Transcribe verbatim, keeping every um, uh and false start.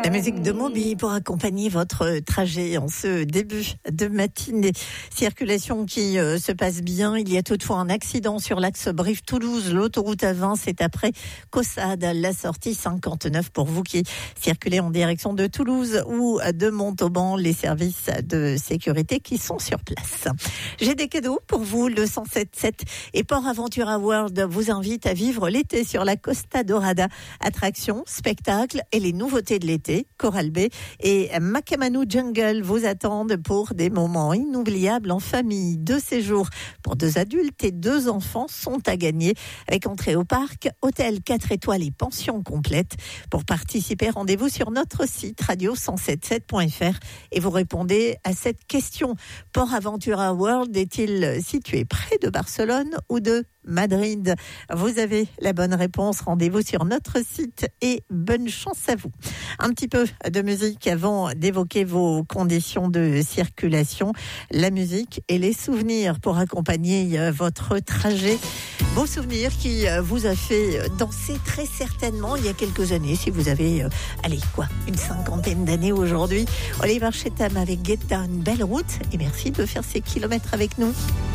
La musique de Moby pour accompagner votre trajet en ce début de matinée. Circulation qui euh, se passe bien. Il y a toutefois un accident sur l'axe Brive-Toulouse. L'autoroute A vingt, c'est après Caussade, la sortie cinquante-neuf pour vous qui circulez en direction de Toulouse ou de Montauban. Les services de sécurité qui sont sur place. J'ai des cadeaux pour vous. Le cent sept sept et Port Aventura World vous invite à vivre l'été sur la Costa Dorada. Attractions, spectacles et les nouveautés de l'été. Coral Bay et Makamanu Jungle vous attendent pour des moments inoubliables en famille. Deux séjours pour deux adultes et deux enfants sont à gagner avec entrée au parc, hôtel quatre étoiles et pension complète. Pour participer, rendez-vous sur notre site radio cent soixante-dix-sept point f r et vous répondez à cette question. Port Aventura World est-il situé près de Barcelone ou de Madrid? Vous avez la bonne réponse. Rendez-vous sur notre site et bonne chance à vous. Un petit peu de musique avant d'évoquer vos conditions de circulation. La musique et les souvenirs pour accompagner votre trajet. Beaux souvenirs qui vous a fait danser très certainement il y a quelques années. Si vous avez, euh, allez quoi, une cinquantaine d'années aujourd'hui. Oliver Chetam avec Get Down, belle route. Et merci de faire ces kilomètres avec nous.